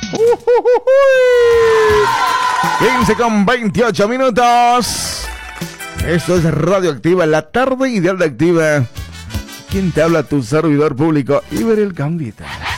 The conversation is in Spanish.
15 con 28 minutos. Esto es Radioactiva, la tarde ideal de Activa. ¿Quién te habla? Tu servidor público, Iber el Gambita.